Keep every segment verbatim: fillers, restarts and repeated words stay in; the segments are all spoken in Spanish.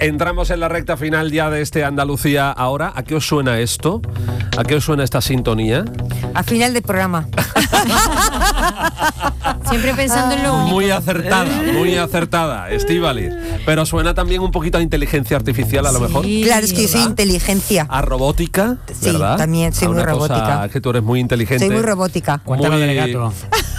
Entramos en la recta final ya de este Andalucía Ahora. ¿A qué os suena esto? ¿A qué os suena esta sintonía? A final de programa. Siempre pensando en lo único. Muy acertada, muy acertada, Estíbaliz. Pero suena también un poquito a inteligencia artificial, a lo Sí. mejor. Claro, es que yo soy inteligencia. A robótica, Sí, ¿verdad? también soy A muy una cosa robótica. que tú eres muy inteligente. Soy muy robótica. Cuéntalo Muy- del gato.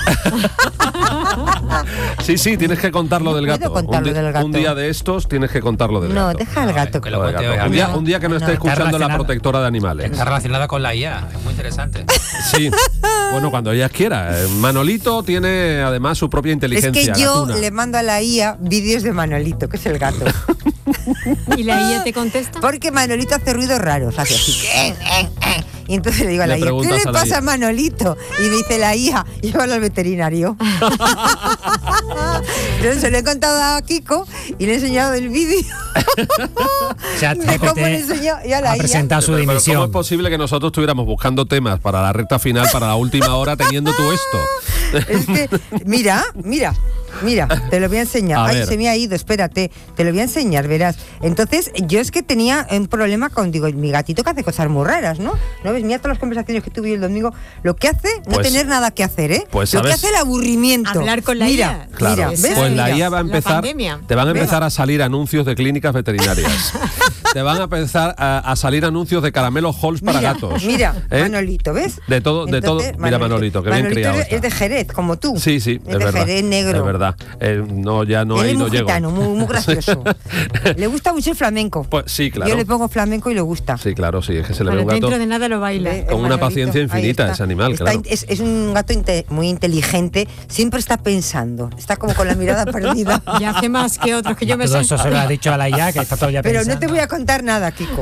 Sí, sí, tienes que contarlo del ¿Puedo gato. contarlo un, di- del gato? un día de estos tienes que contarlo del No, gato. deja al gato. que lo Lo del cuente gato. hoy, Un día, amigo. un día que no, No, esté está escuchando la relacionado. protectora de animales. Está relacionada con la I A, es muy interesante. Sí, bueno, cuando ella quiera. Eh, Manolito tiene además su propia Es inteligencia. que yo gatuna. le mando a la I A vídeos de Manolito, que es el gato. ¿Y la I A te contesta? Porque Manolito hace ruidos raros, hace así. eh, eh, eh. Y entonces le digo a la Le I A, ¿qué preguntas le a la I pasa A? a Manolito? Y me dice la I A, llévalo al veterinario. Entonces se lo he contado a Kiko y le he enseñado el vídeo. Chat de cómo le G P T enseñó y a la ha I A. presentado su Pero, pero ¿cómo es dimisión. posible que nosotros estuviéramos buscando temas para la recta final, para la última hora, teniendo tú esto? Es que, mira, mira, mira, te lo voy a enseñar. A Ay, ver. se me ha ido, espérate, te lo voy a enseñar, verás. Entonces, yo es que tenía un problema con, digo, mi gatito que hace cosas muy raras, ¿no? ¿No ves? Mira todas las conversaciones que tuve el domingo. Lo que hace, no Pues- tener nada que hacer, ¿eh? pues, lo que ¿sabes? hace el aburrimiento. Hablar con la mira, I A. Claro, Mira, Esa ¿ves? pues la Mira. I A va a La empezar, pandemia. te van a Venga. empezar a salir anuncios de clínicas veterinarias. Te van a empezar a, a salir anuncios de caramelos Halls para Mira, gatos. Mira, ¿Eh? Manolito, ¿ves? De todo, de todo. Entonces, Mira Manolito, que bien Manolito criado es, está. es de Jerez, como tú. Sí, sí, es es de verdad. Jerez negro. Es verdad. Eh, no, ya no Él ahí es no muy llego. gitano, muy, muy gracioso. Le gusta mucho el flamenco. Pues sí, claro. Yo le pongo flamenco y le gusta. Sí, claro, sí, es que se le ve Bueno, un gato. dentro de nada lo baila. Ve, Con el una Manolito, paciencia ahí infinita está. ese animal, Está claro. in- es, es un gato inte- muy inteligente, siempre está pensando, está como con la mirada perdida. Y hace más que otros que yo me Todo sé. eso se lo ha dicho a la I A, que está todo ya Pero pensando. no te voy a contar nada, Kiko.